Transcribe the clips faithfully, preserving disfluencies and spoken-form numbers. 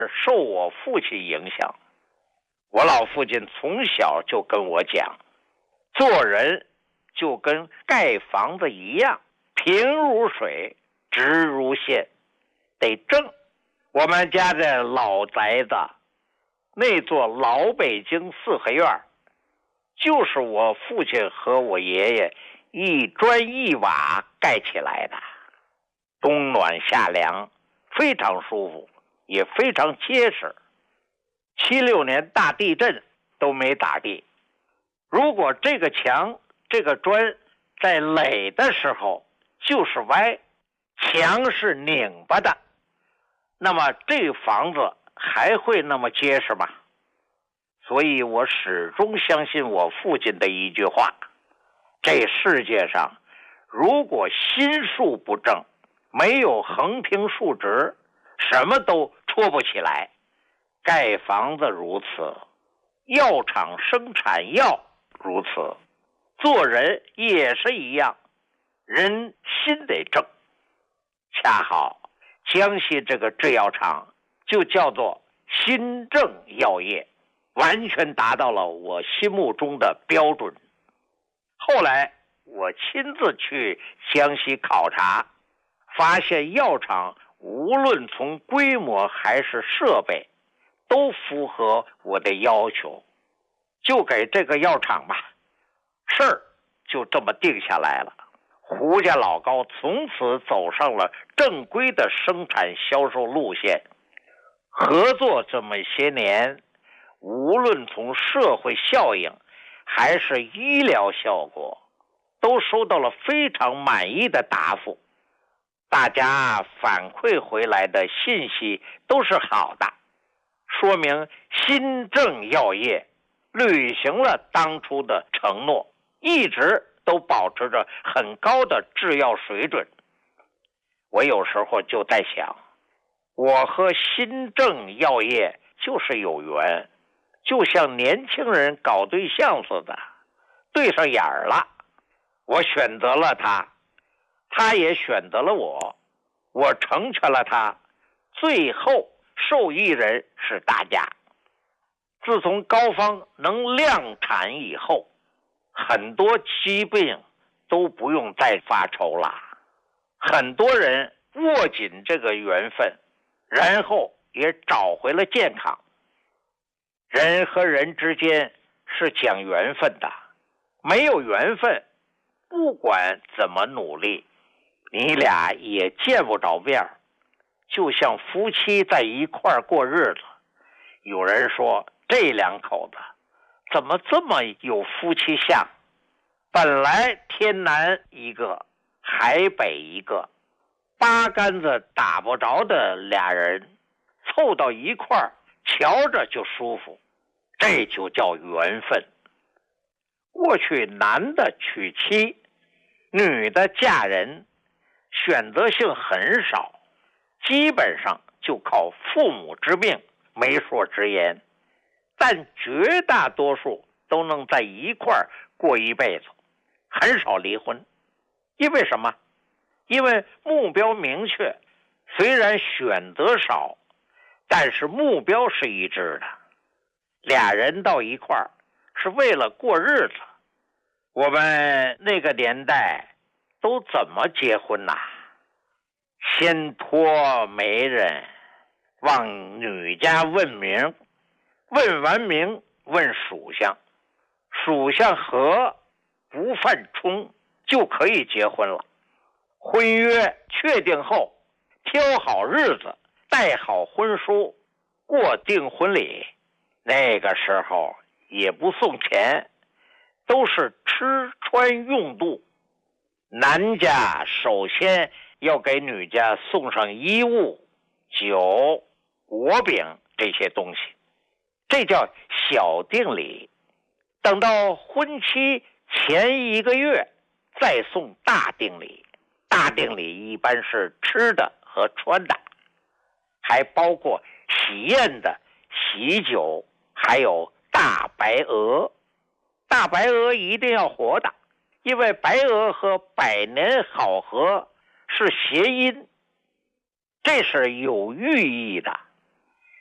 受我父亲影响。我老父亲从小就跟我讲，做人就跟盖房子一样，平如水，直如线，得正。我们家的老宅子，那座老北京四合院，就是我父亲和我爷爷一砖一瓦盖起来的，冬暖夏凉，非常舒服，也非常结实。七六年大地震都没打地。如果这个墙这个砖在垒的时候就是歪，墙是拧巴的，那么这房子还会那么结实吗？所以我始终相信我父亲的一句话，这世界上如果心术不正，没有横平竖直，什么都戳不起来。盖房子如此，药厂生产药如此，做人也是一样，人心得正。恰好江西这个制药厂就叫做新正药业，完全达到了我心目中的标准。后来我亲自去江西考察，发现药厂无论从规模还是设备都符合我的要求，就给这个药厂吧，事儿就这么定下来了。胡家老高从此走上了正规的生产销售路线。合作这么些年，无论从社会效应还是医疗效果，都收到了非常满意的答复。大家反馈回来的信息都是好的，说明新正药业履行了当初的承诺，一直都保持着很高的制药水准。我有时候就在想，我和新正药业就是有缘，就像年轻人搞对象似的，对上眼儿了。我选择了他，他也选择了我，我成全了他，最后受益人是大家。自从膏方能量产以后，很多疾病都不用再发愁了。很多人握紧这个缘分，然后也找回了健康。人和人之间是讲缘分的，没有缘分，不管怎么努力，你俩也见不着面。就像夫妻在一块儿过日子，有人说这两口子怎么这么有夫妻相？本来天南一个，海北一个，八竿子打不着的俩人，凑到一块儿，瞧着就舒服，这就叫缘分。过去男的娶妻，女的嫁人，选择性很少，基本上就靠父母之命，媒妁之言，但绝大多数都能在一块儿过一辈子，很少离婚。因为什么？因为目标明确，虽然选择少，但是目标是一致的。俩人到一块儿是为了过日子。我们那个年代都怎么结婚呐？先托媒人往女家问名，问完名问属相，属相合不犯冲就可以结婚了。婚约确定后，挑好日子，带好婚书，过订婚礼。那个时候也不送钱，都是吃穿用度。男家首先要给女家送上衣物、酒、果饼这些东西，这叫小定礼。等到婚期前一个月再送大定礼。大定礼一般是吃的和穿的，还包括喜宴的喜酒，还有大白鹅。大白鹅一定要活的，因为白鹅和百年好合是谐音，这是有寓意的。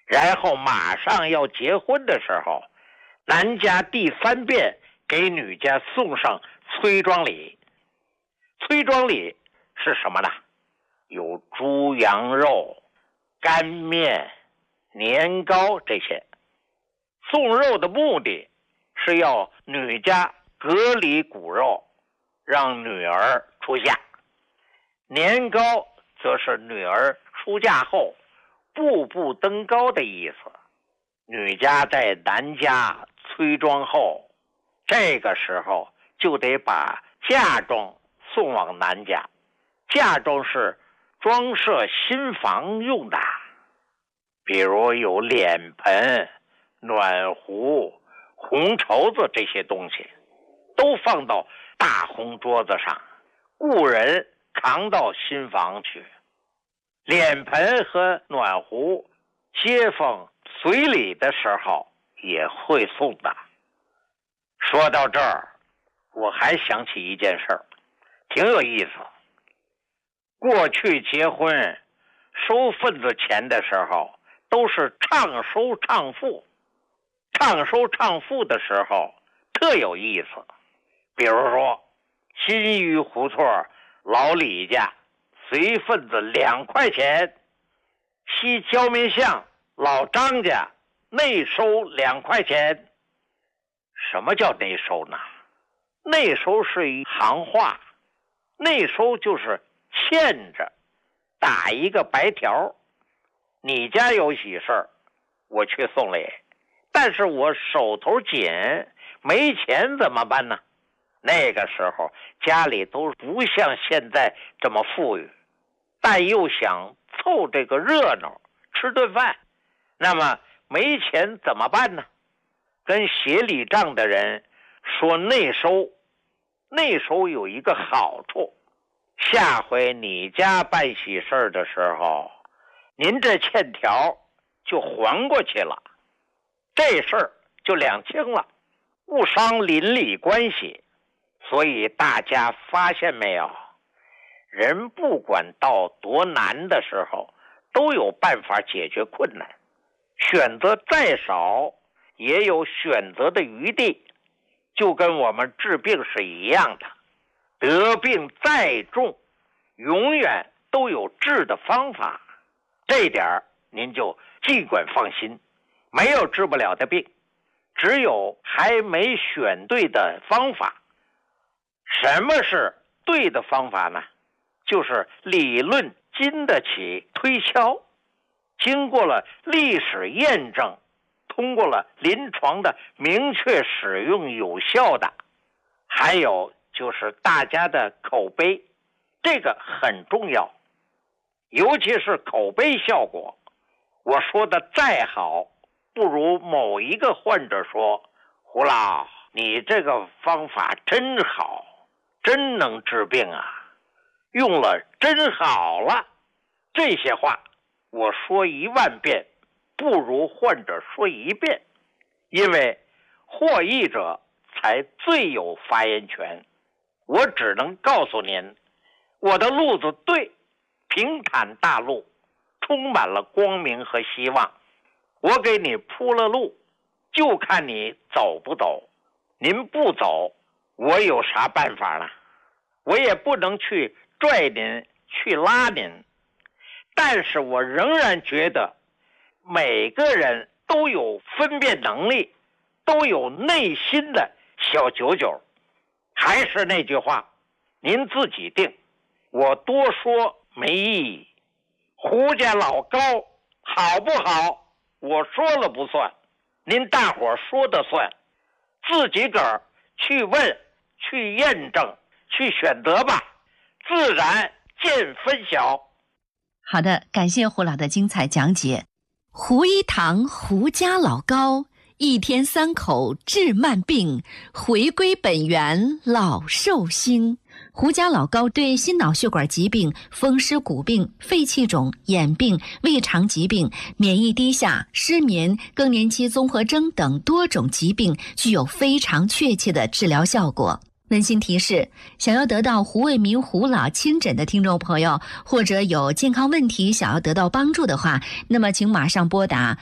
然后马上要结婚的时候，男家第三遍给女家送上催妆礼。催妆礼是什么呢？有猪羊肉、干面、年糕这些。送肉的目的是要女家隔离骨肉，让女儿出嫁。年糕则是女儿出嫁后步步登高的意思。女家在男家催妆后，这个时候就得把嫁妆送往男家。嫁妆是装饰新房用的，比如有脸盆、暖壶、红绸子这些东西，都放到大红桌子上，雇人扛到新房去。脸盆和暖壶，街坊随礼的时候也会送的。说到这儿，我还想起一件事儿，挺有意思。过去结婚收份子钱的时候，都是唱收唱付。唱收唱付的时候特有意思。比如说新余胡同老李家随份子两块钱，西焦民巷老张家内收两块钱。什么叫内收呢？内收是一行话，内收就是欠着，打一个白条。你家有喜事儿，我去送礼，但是我手头紧，没钱怎么办呢？那个时候家里都不像现在这么富裕，但又想凑这个热闹，吃顿饭，那么没钱怎么办呢？跟协理账的人说内收。内收有一个好处，下回你家办喜事的时候，您这欠条就还过去了，这事儿就两清了，不伤邻里关系。所以大家发现没有，人不管到多难的时候，都有办法解决困难。选择再少，也有选择的余地，就跟我们治病是一样的。得病再重，永远都有治的方法，这点您就尽管放心，没有治不了的病，只有还没选对的方法。什么是对的方法呢？就是理论经得起推敲，经过了历史验证，通过了临床的明确使用有效的，还有就是大家的口碑，这个很重要。尤其是口碑效果，我说的再好，不如某一个患者说，胡老，你这个方法真好，真能治病啊，用了真好了。这些话我说一万遍，不如患者说一遍，因为获益者才最有发言权。我只能告诉您，我的路子对，平坦大路，充满了光明和希望。我给你铺了路，就看你走不走。您不走，我有啥办法呢？我也不能去拽您，去拉您。但是我仍然觉得每个人都有分辨能力，都有内心的小九九。还是那句话，您自己定，我多说没意义。胡家老高好不好，我说了不算，您大伙说的算，自己个儿去问，去验证，去选择吧，自然见分晓。 好的，感谢胡老的精彩讲解。胡一堂胡家老高，一天三口治慢病，回归本源老寿星。胡家老高对心脑血管疾病、风湿骨病、肺气肿、眼病、胃肠疾病、免疫低下、失眠、更年期综合征等多种疾病具有非常确切的治疗效果。温馨提示，想要得到胡卫民胡老亲诊的听众朋友，或者有健康问题想要得到帮助的话，那么请马上拨打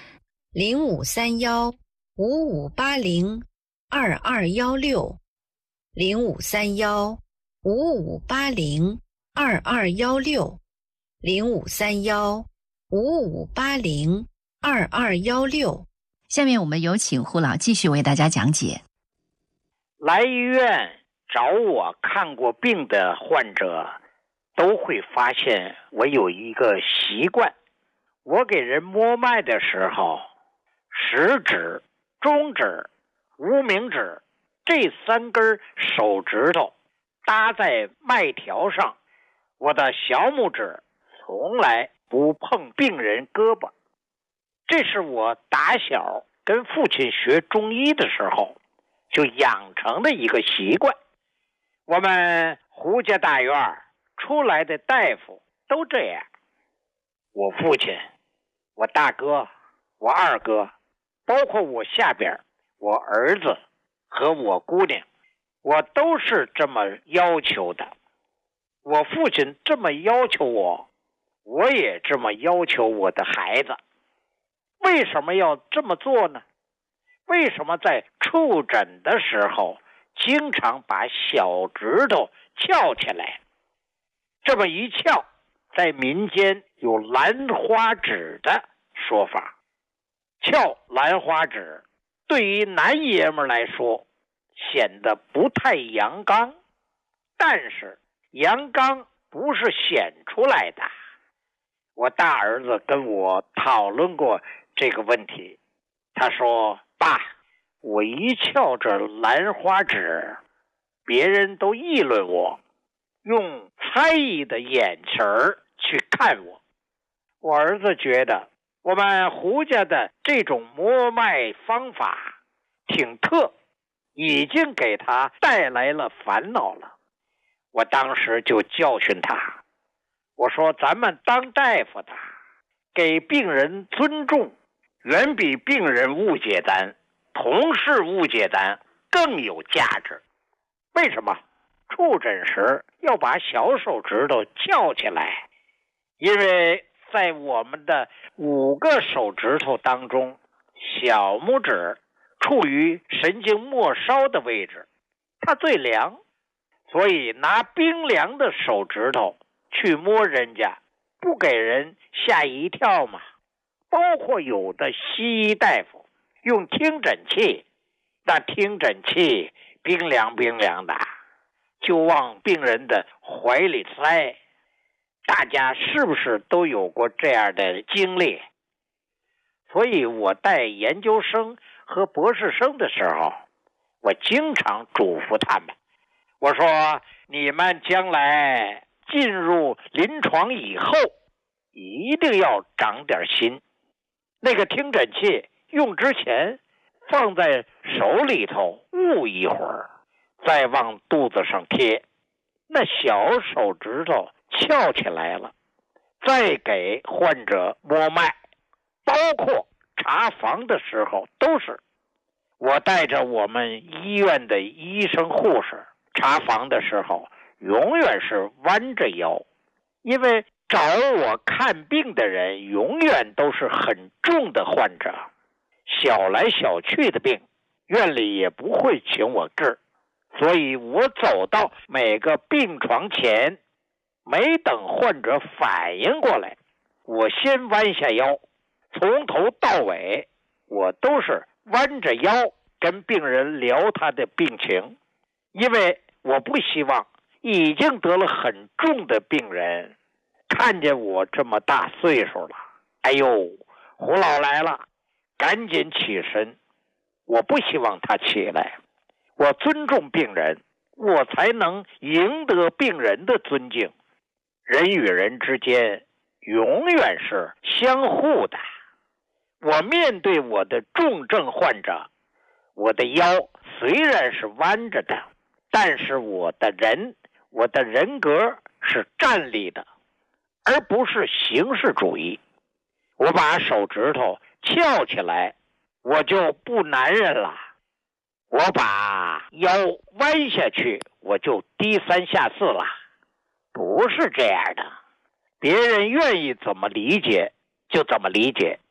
零五三幺五五八零二二幺六，零五三幺五五八零二二幺六，零五三幺五五八零二二幺六。 下面我们有请胡老继续为大家讲解。 来医院找我看过病的患者都会发现我有一个习惯，我给人摸脉的时候，食指、中指、无名指这三根手指头搭在脉条上，我的小拇指从来不碰病人胳膊。这是我打小跟父亲学中医的时候就养成的一个习惯。我们胡家大院出来的大夫都这样，我父亲、我大哥、我二哥，包括我下边我儿子和我姑娘，我都是这么要求的。我父亲这么要求我，我也这么要求我的孩子。为什么要这么做呢？为什么在触诊的时候经常把小指头翘起来？这么一翘，在民间有兰花指的说法。翘兰花指对于男爷们来说显得不太阳刚，但是阳刚不是显出来的。我大儿子跟我讨论过这个问题，他说：爸，我一翘着兰花指，别人都议论我，用猜疑的眼神儿去看我。我儿子觉得我们胡家的这种摸脉方法挺特，已经给他带来了烦恼了。我当时就教训他，我说咱们当大夫的给病人尊重远比病人误解咱、同事误解咱更有价值。为什么？触诊时要把小手指头翘起来，因为在我们的五个手指头当中，小拇指处于神经末梢的位置，它最凉，所以拿冰凉的手指头去摸人家，不给人吓一跳吗？包括有的西医大夫用听诊器，那听诊器冰凉冰凉的，就往病人的怀里塞。大家是不是都有过这样的经历？所以我带研究生和博士生的时候，我经常嘱咐他们，我说你们将来进入临床以后一定要长点心。那个听诊器用之前放在手里头捂一会儿，再往肚子上贴，那小手指头翘起来了，再给患者摸脉，包括查房的时候都是。我带着我们医院的医生护士查房的时候永远是弯着腰，因为找我看病的人永远都是很重的患者，小来小去的病院里也不会请我治，所以我走到每个病床前，没等患者反应过来，我先弯下腰，从头到尾我都是弯着腰跟病人聊他的病情，因为我不希望已经得了很重的病人看见我这么大岁数了，哎呦，胡老来了，赶紧起身。我不希望他起来，我尊重病人，我才能赢得病人的尊敬。人与人之间永远是相互的。我面对我的重症患者，我的腰虽然是弯着的，但是我的人，我的人格是站立的，而不是形式主义。我把手指头翘起来，我就不男人了；我把腰弯下去，我就低三下四了。不是这样的，别人愿意怎么理解就怎么理解，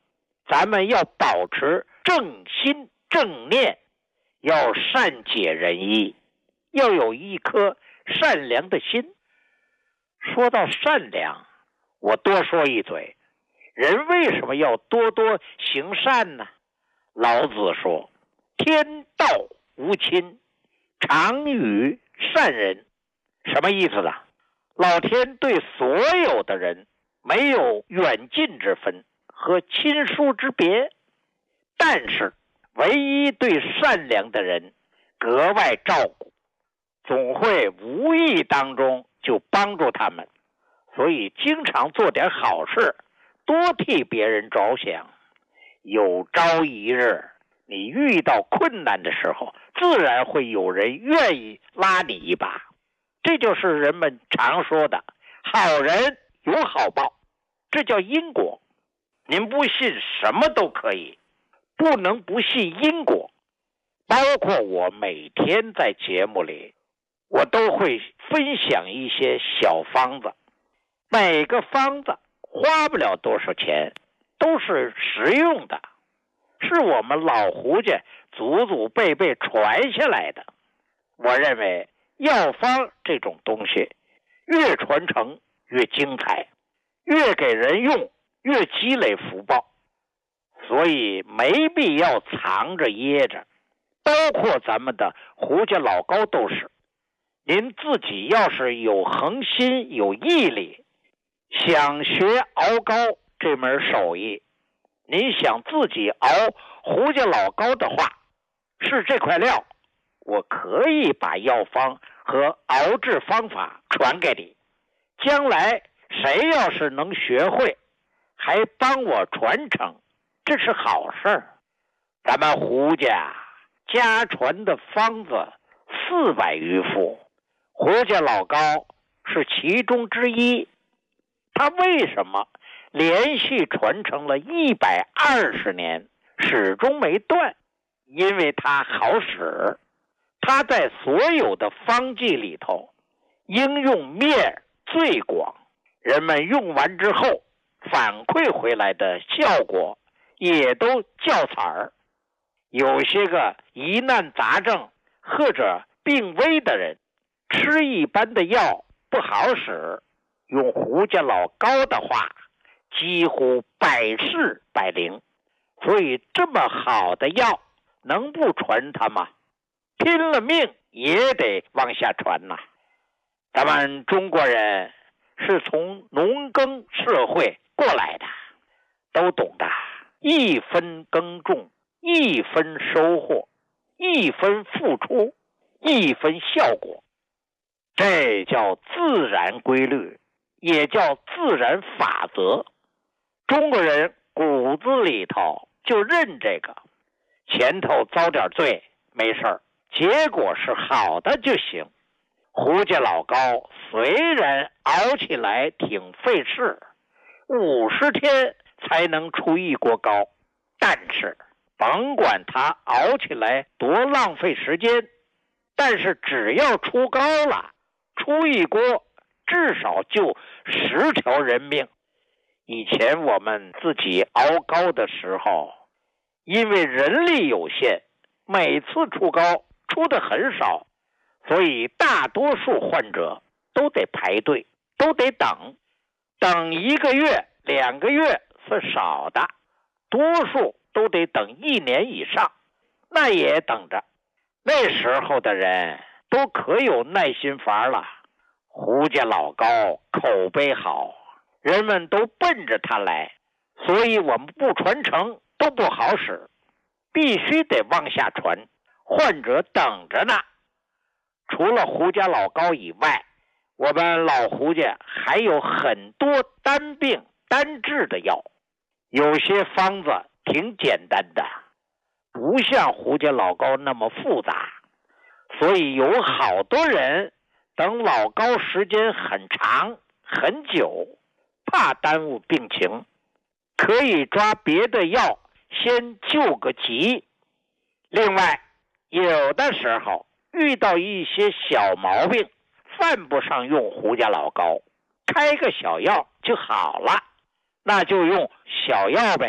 咱们要保持正心正念，要善解人意，要有一颗善良的心。说到善良，我多说一嘴，人为什么要多多行善呢？老子说，天道无亲，常与善人。什么意思呢？老天对所有的人没有远近之分和亲疏之别，但是唯一对善良的人格外照顾，总会无意当中就帮助他们。所以经常做点好事，多替别人着想，有朝一日你遇到困难的时候，自然会有人愿意拉你一把。这就是人们常说的好人有好报，这叫因果。您不信什么都可以，不能不信因果。包括我每天在节目里，我都会分享一些小方子，每个方子花不了多少钱，都是实用的，是我们老胡家祖祖辈辈传下来的。我认为药方这种东西越传承越精彩，越给人用越积累福报，所以没必要藏着掖着。包括咱们的胡家老高都是，您自己要是有恒心有毅力，想学熬膏这门手艺，您想自己熬胡家老高的话，是这块料，我可以把药方和熬制方法传给你。将来谁要是能学会，还帮我传承，这是好事儿。咱们胡家家传的方子四百余副，胡家老高是其中之一。他为什么连续传承了一百二十年，始终没断？因为它好使，它在所有的方剂里头应用面最广，人们用完之后反馈回来的效果也都较彩儿。有些个疑难杂症或者病危的人，吃一般的药不好使，用胡家老高的话，几乎百试百灵。所以这么好的药能不传它吗？拼了命也得往下传呐。咱们中国人是从农耕社会过来的，都懂得一分耕种一分收获，一分付出一分效果，这叫自然规律，也叫自然法则。中国人骨子里头就认这个，前头遭点罪没事儿，结果是好的就行。胡家老高虽然熬起来挺费事，五十天才能出一锅膏，但是甭管它熬起来多浪费时间，但是只要出膏了，出一锅至少救十条人命。以前我们自己熬膏的时候，因为人力有限，每次出膏出的很少，所以大多数患者都得排队，都得等，等一个月两个月是少的，多数都得等一年以上，那也等着。那时候的人都可有耐心法了。胡家老高口碑好，人们都奔着他来，所以我们不传承都不好使，必须得往下传，患者等着呢。除了胡家老高以外，我们老胡家还有很多单病单治的药，有些方子挺简单的，不像胡家老高那么复杂，所以有好多人等老高时间很长很久，怕耽误病情，可以抓别的药先救个急。另外，有的时候遇到一些小毛病，犯不上用胡家老高，开个小药就好了，那就用小药呗，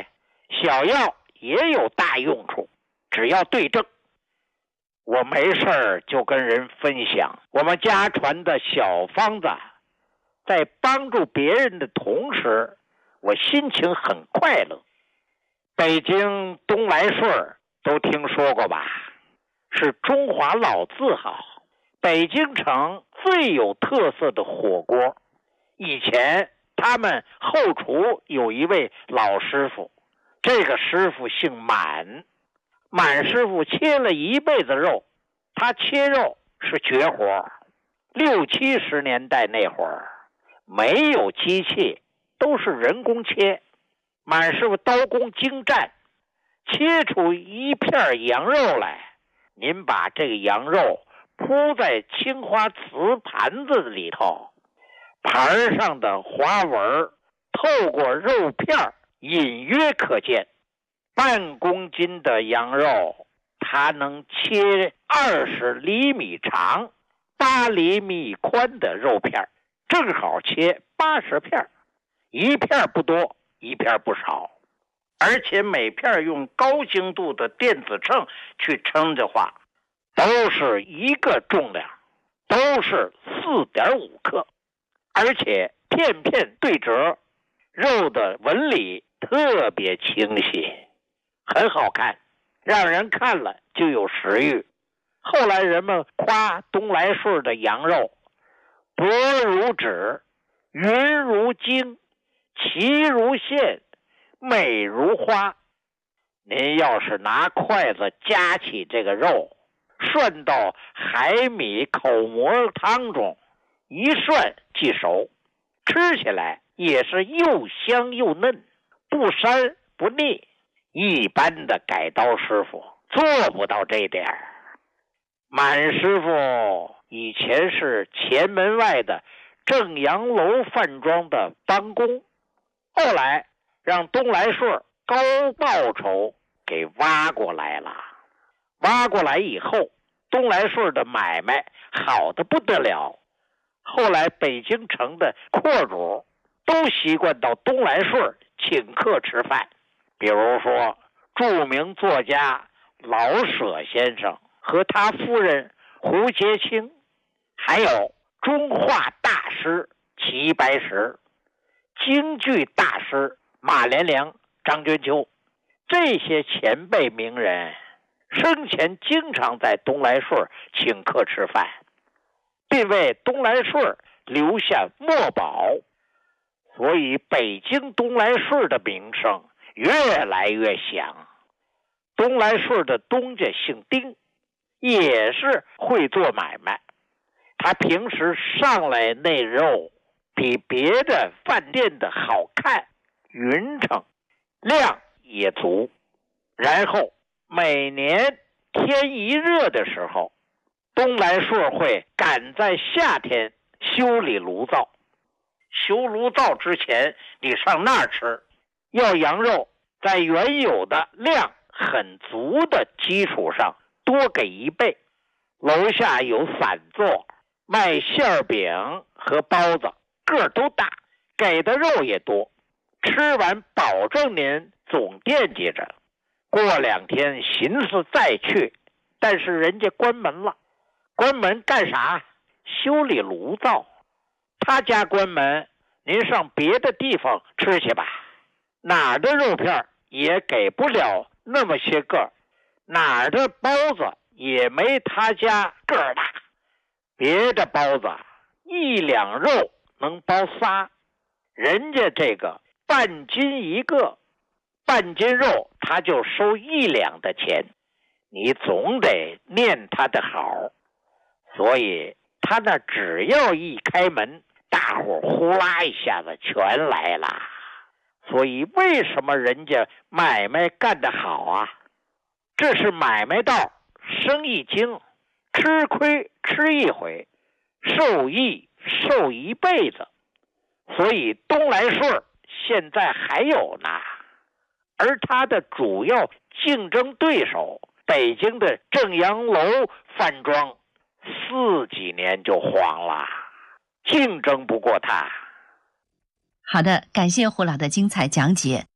小药也有大用处，只要对症。我没事儿就跟人分享我们家传的小方子，在帮助别人的同时，我心情很快乐。北京东来顺都听说过吧？是中华老字号，北京城最有特色的火锅。以前他们后厨有一位老师傅，这个师傅姓满，满师傅切了一辈子肉，他切肉是绝活。六七十年代那会儿没有机器，都是人工切。满师傅刀工精湛，切出一片羊肉来，您把这个羊肉铺在青花瓷盘子里头，盘上的花纹透过肉片隐约可见。半公斤的羊肉，它能切二十厘米长、八厘米宽的肉片，正好切八十片，一片不多，一片不少。而且每片用高精度的电子秤去称的话，都是一个重量，都是 四点五克，而且片片对折，肉的纹理特别清晰，很好看，让人看了就有食欲。后来人们夸东来顺的羊肉薄如纸，匀如精，齐如线，美如花。您要是拿筷子夹起这个肉，涮到海米口蘑汤中，一涮即熟，吃起来也是又香又嫩，不膻不腻。一般的改刀师傅做不到这点儿。满师傅以前是前门外的正阳楼饭庄的帮工，后来让东来顺高报酬给挖过来了。挖过来以后，东来顺的买卖好得不得了。后来北京城的阔主都习惯到东来顺请客吃饭，比如说著名作家老舍先生和他夫人胡洁清，还有中画大师齐白石，京剧大师马连良、张君秋，这些前辈名人生前经常在东来顺请客吃饭，并为东来顺留下墨宝，所以北京东来顺的名声越来越响。东来顺的东家姓丁，也是会做买卖，他平时上来那肉比别的饭店的好看匀称，量也足。然后每年天一热的时候，东来顺会赶在夏天修理炉灶。修炉灶之前你上那儿吃，要羊肉在原有的量很足的基础上多给一倍。楼下有散座卖馅饼和包子，个儿都大，给的肉也多，吃完保证您总惦记着。过两天寻思再去，但是人家关门了。关门干啥？修理炉灶。他家关门，您上别的地方吃去吧。哪儿的肉片也给不了那么些个，哪儿的包子也没他家个儿大。别的包子一两肉能包仨，人家这个半斤一个，半斤肉他就收一两的钱，你总得念他的好。所以他那只要一开门，大伙呼啦一下子全来了。所以为什么人家买卖干得好啊？这是买卖道，生意经，吃亏吃一回，受益受一辈子。所以东来顺现在还有呢。而他的主要竞争对手北京的正阳楼饭庄四几年就黄了，竞争不过他。 好的，感谢胡老的精彩讲解。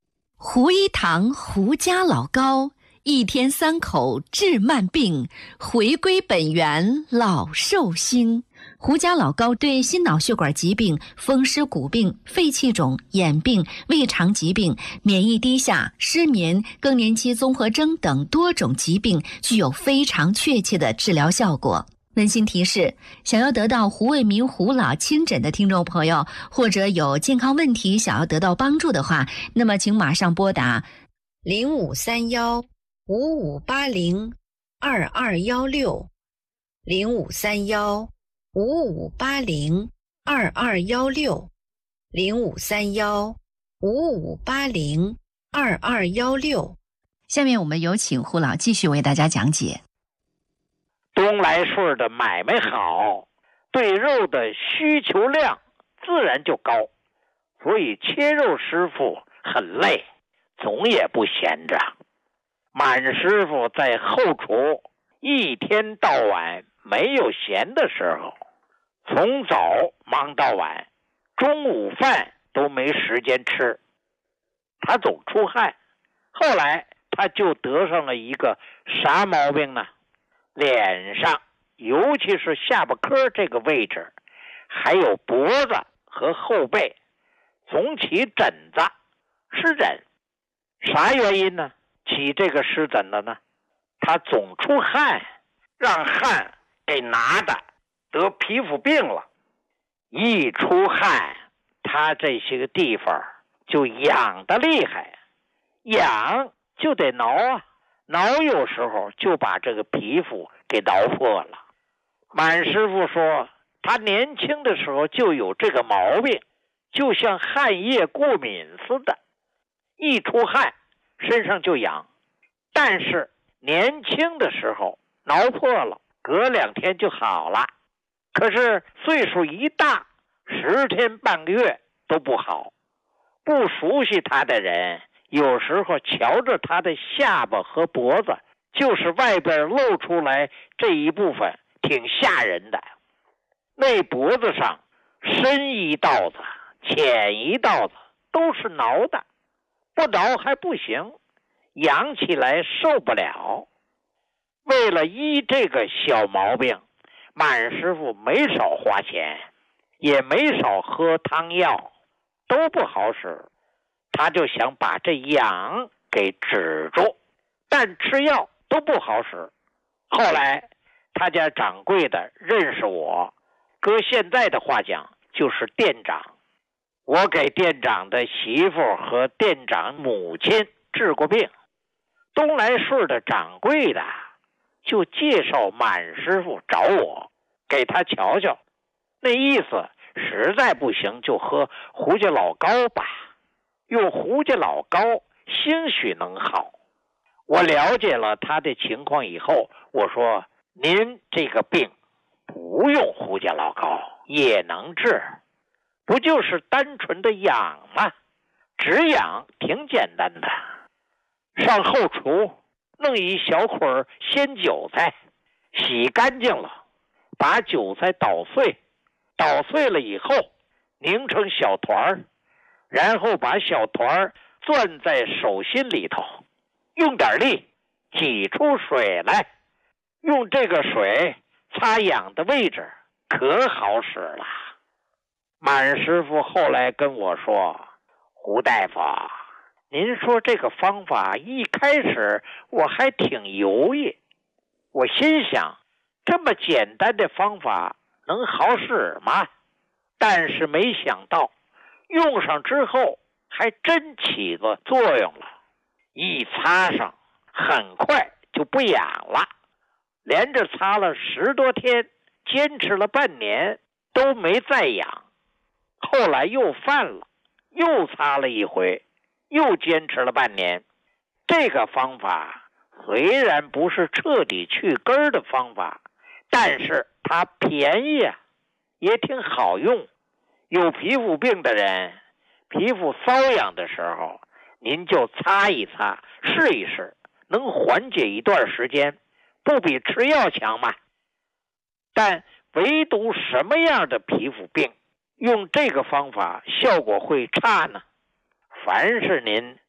胡一堂胡家老高，一天三口治慢病，回归本源老寿星。胡家老高对心脑血管疾病、风湿骨病、肺气肿、眼病、胃肠疾病、免疫低下、失眠、更年期综合征等多种疾病具有非常确切的治疗效果。温馨提示：想要得到胡卫民胡老亲诊的听众朋友，或者有健康问题想要得到帮助的话，那么请马上拨打零五三幺五五八零二二幺六，零五三幺五五八零二二幺六，零五三幺五五八零二二幺六。 下面我们有请胡老继续为大家讲解。 东来顺的买卖好，对肉的需求量自然就高，所以切肉师傅很累，总也不闲着。满师傅在后厨一天到晚没有闲的时候，从早忙到晚，中午饭都没时间吃，他总出汗。后来他就得上了一个啥毛病呢？脸上，尤其是下巴颏这个位置，还有脖子和后背，总起疹子、湿疹。啥原因呢？起这个湿疹的呢？他总出汗，让汗给拿的，得皮肤病了。一出汗，他这些个地方就痒得厉害，痒就得挠啊。挠有时候就把这个皮肤给挠破了。满师傅说他年轻的时候就有这个毛病，就像汗液过敏似的，一出汗身上就痒，但是年轻的时候挠破了，隔两天就好了。可是岁数一大，十天半个月都不好。不熟悉他的人有时候瞧着他的下巴和脖子，就是外边露出来这一部分挺吓人的。那脖子上深一道子浅一道子都是挠的，不挠还不行，痒起来受不了。为了医这个小毛病，满师傅没少花钱，也没少喝汤药，都不好使。他就想把这痒给止住，但吃药都不好使。后来他家掌柜的认识我，搁现在的话讲就是店长。我给店长的媳妇和店长母亲治过病，东来顺的掌柜的就介绍满师傅找我，给他瞧瞧。那意思实在不行就喝胡家老高吧，用胡家老高兴许能好。我了解了他的情况以后，我说您这个病不用胡家老高也能治，不就是单纯的痒吗？止痒挺简单的，上后厨弄一小捆鲜韭菜，洗干净了，把韭菜捣碎，捣碎了以后拧成小团，然后把小团攥在手心里头，用点力挤出水来，用这个水擦痒的位置，可好使了。满师傅后来跟我说，胡大夫，您说这个方法一开始我还挺犹豫，我心想这么简单的方法能好使吗？但是没想到用上之后还真起了作用了，一擦上很快就不痒了，连着擦了十多天，坚持了半年都没再痒。后来又犯了，又擦了一回，又坚持了半年。这个方法虽然不是彻底去根的方法，但是它便宜啊，也挺好用。有皮肤病的人，皮肤瘙痒的时候，您就擦一擦，试一试，能缓解一段时间，不比吃药强吗？但唯独什么样的皮肤病用这个方法效果会差呢？凡是您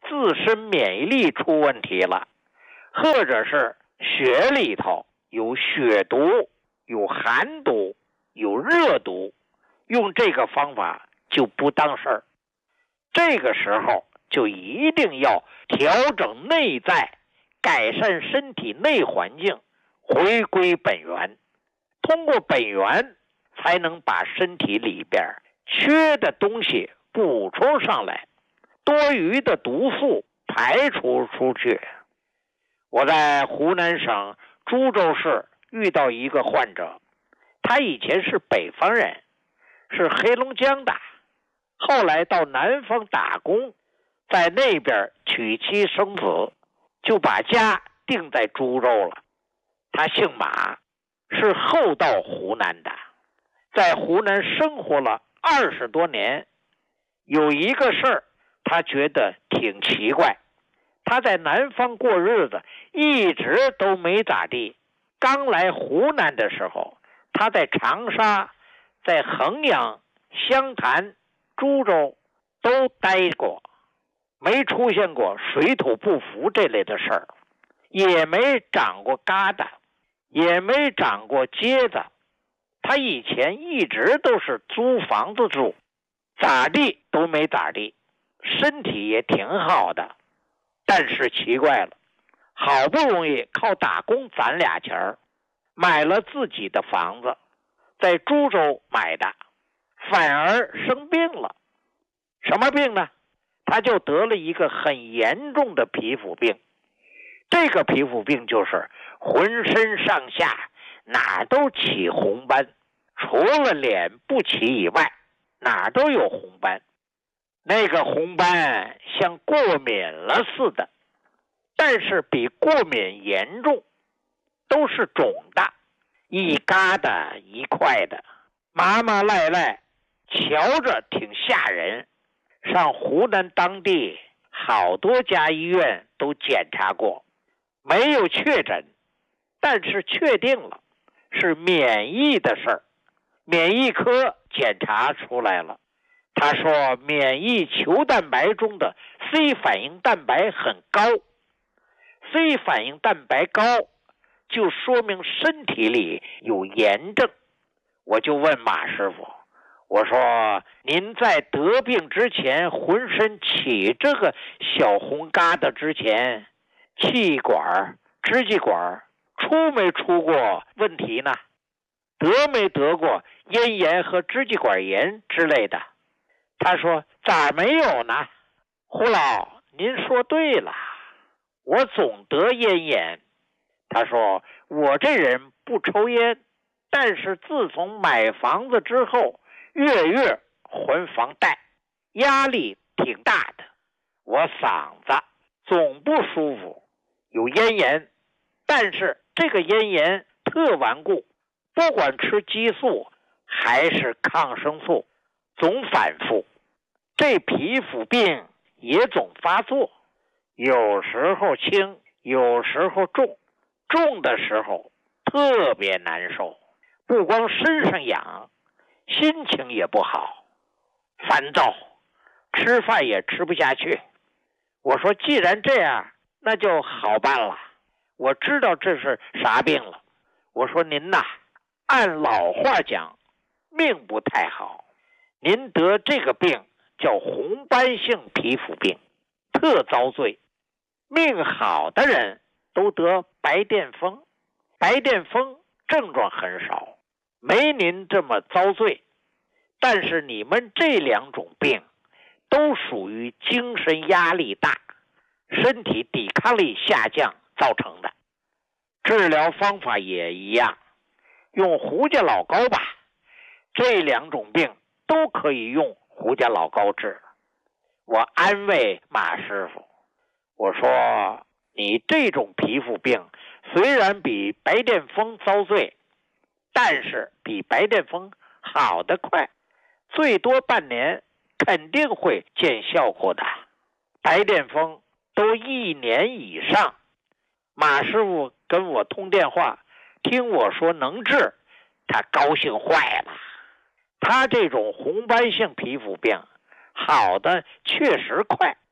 自身免疫力出问题了，或者是血里头有血毒、有寒毒、有热毒，用这个方法就不当事儿。这个时候就一定要调整内在，改善身体内环境，回归本源。通过本源才能把身体里边缺的东西补充上来，多余的毒素排除出去。我在湖南省株洲市遇到一个患者，他以前是北方人，是黑龙江的，后来到南方打工，在那边娶妻生子，就把家定在株洲了。他姓马，是后到湖南的，在湖南生活了二十多年。有一个事儿他觉得挺奇怪，他在南方过日子一直都没咋地，刚来湖南的时候，他在长沙、在衡阳、湘潭、株洲都待过，没出现过水土不服这类的事儿，也没长过疙瘩，也没长过疖子。他以前一直都是租房子住，咋地都没咋地，身体也挺好的。但是奇怪了，好不容易靠打工攒俩钱儿，买了自己的房子，在株洲买的，反而生病了。什么病呢？他就得了一个很严重的皮肤病。这个皮肤病就是浑身上下哪都起红斑，除了脸不起以外，哪都有红斑。那个红斑像过敏了似的，但是比过敏严重，都是肿的，一疙瘩一块的，麻麻赖赖，瞧着挺吓人。上湖南当地好多家医院都检查过，没有确诊，但是确定了是免疫的事儿。免疫科检查出来了，他说免疫球蛋白中的 C 反应蛋白很高， C 反应蛋白高就说明身体里有炎症。我就问马师傅，我说您在得病之前，浑身起这个小红疙瘩之前，气管、支气管出没出过问题呢？得没得过咽炎和支气管炎之类的？他说咋没有呢？胡老，您说对了，我总得咽炎。他说我这人不抽烟，但是自从买房子之后，月月还房贷，压力挺大的，我嗓子总不舒服，有咽炎，但是这个咽炎特顽固，不管吃激素还是抗生素，总反复，这皮肤病也总发作，有时候轻，有时候重，重的时候特别难受，不光身上痒，心情也不好，烦躁，吃饭也吃不下去。我说既然这样，那就好办了，我知道这是啥病了。我说您呐，按老话讲，命不太好，您得这个病叫红斑性皮肤病，特遭罪。命好的人都得白癜风，白癜风症状很少，没您这么遭罪。但是你们这两种病都属于精神压力大，身体抵抗力下降造成的。治疗方法也一样，用胡家老膏吧，这两种病都可以用胡家老膏治。我安慰马师傅，我说你这种皮肤病虽然比白癜风遭罪，但是比白癜风好得快，最多半年肯定会见效果的。白癜风都一年以上。马师傅跟我通电话，听我说能治，他高兴坏了。他这种红斑性皮肤病好的确实快，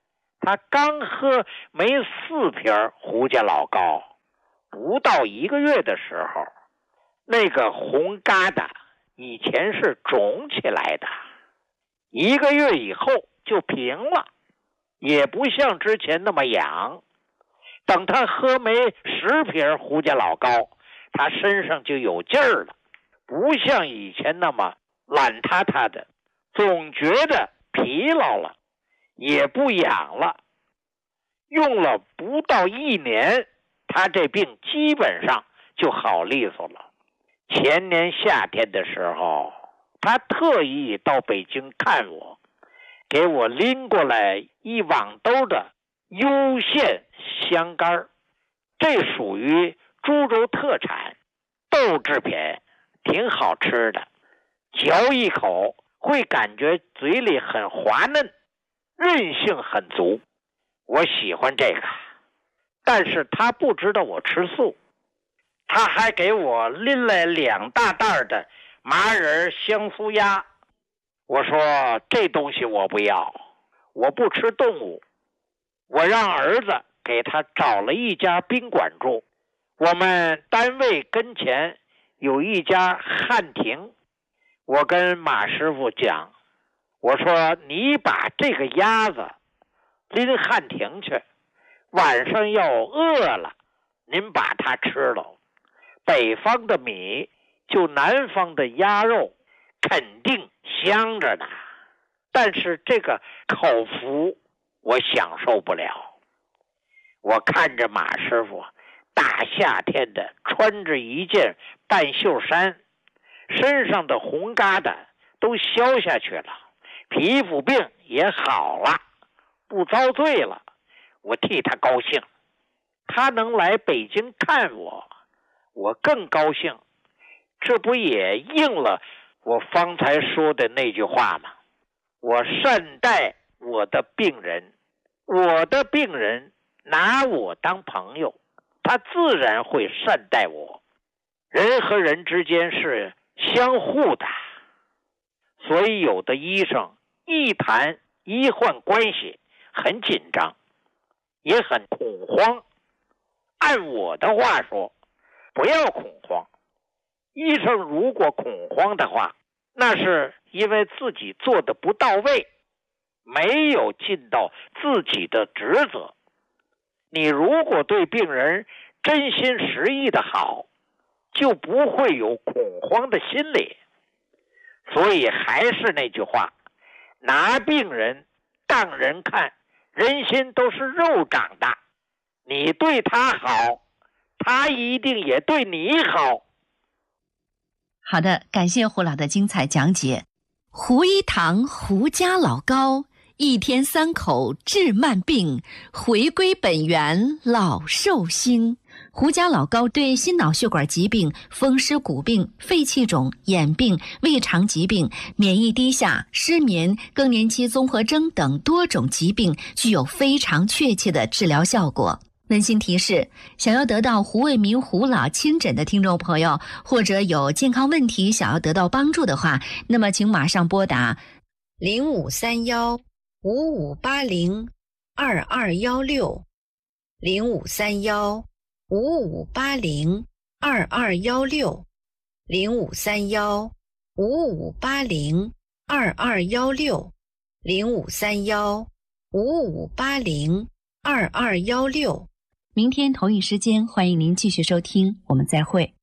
他刚喝没四瓶胡家老高，不到一个月的时候，那个红疙瘩以前是肿起来的，一个月以后就平了，也不像之前那么痒。等他喝没十瓶胡家老高，他身上就有劲儿了，不像以前那么懒塌塌的，总觉得疲劳了，也不痒了。用了不到一年，他这病基本上就好利索了。前年夏天的时候，他特意到北京看我，给我拎过来一网兜的攸县香干，这属于株洲特产豆制品，挺好吃的，嚼一口会感觉嘴里很滑嫩，韧性很足。我喜欢这个，但是他不知道我吃素，他还给我拎来两大袋的麻仁香酥鸭。我说这东西我不要，我不吃动物。我让儿子给他找了一家宾馆住，我们单位跟前有一家汉庭。我跟马师傅讲，我说你把这个鸭子拎汉庭去，晚上要饿了，您把它吃了。北方的米就南方的鸭肉，肯定香着呢。但是这个口福我享受不了。我看着马师傅大夏天的穿着一件半袖衫，身上的红疙瘩都消下去了，皮肤病也好了，不遭罪了，我替他高兴。他能来北京看我，我更高兴。这不也应了我方才说的那句话吗？我善待我的病人，我的病人拿我当朋友，他自然会善待我。人和人之间是相互的，所以有的医生一谈医患关系很紧张，也很恐慌。按我的话说，不要恐慌。医生如果恐慌的话，那是因为自己做的不到位，没有尽到自己的职责。你如果对病人真心实意的好，就不会有恐慌的心理。所以还是那句话，拿病人当人看，人心都是肉长大。你对他好，他一定也对你好。 好的，感谢胡老的精彩讲解。胡一堂胡家老高，一天三口治慢病，回归本源老寿星。胡家老高对心脑血管疾病、风湿骨病、肺气肿、眼病、胃肠疾病、免疫低下、失眠、更年期综合征等多种疾病具有非常确切的治疗效果。温馨提示，想要得到胡卫民胡老亲诊的听众朋友，或者有健康问题想要得到帮助的话，那么请马上拨打零五三幺五五八零二二幺六，零五三幺五五八零二二幺六，零五三幺五五八零二二幺六，零五三幺五五八零二二幺六。 明天同一时间，欢迎您继续收听，我们再会。